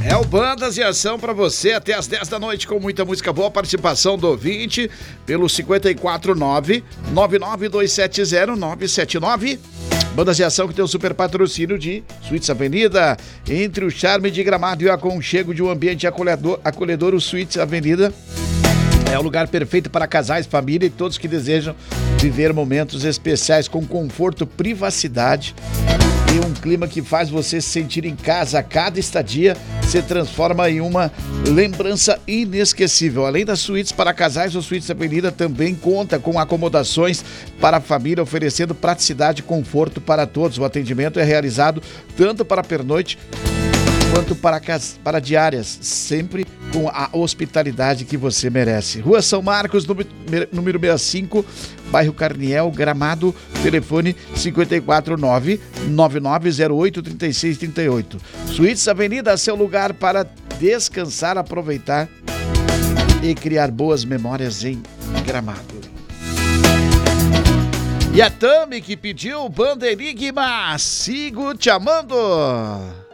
É o Bandas em Ação para você até às 10 da noite com muita música boa, participação do ouvinte pelo 549-99270-979. Bandas de Ação que tem o super patrocínio de Suítes Avenida. Entre o charme de Gramado e o aconchego de um ambiente acolhedor, o Suítes Avenida é o lugar perfeito para casais, família e todos que desejam viver momentos especiais com conforto, privacidade e um clima que faz você se sentir em casa. A cada estadia se transforma em uma lembrança inesquecível. Além das suítes para casais, o Suítes Avenida também conta com acomodações para a família, oferecendo praticidade e conforto para todos. O atendimento é realizado tanto para pernoite quanto para diárias, sempre com a hospitalidade que você merece. Rua São Marcos, número 65, bairro Carniel, Gramado, telefone 549-9908-3638. Suítes Avenida, seu lugar para descansar, aproveitar e criar boas memórias em Gramado. E a Tami que pediu Banda Enigma, Sigo Te Amando.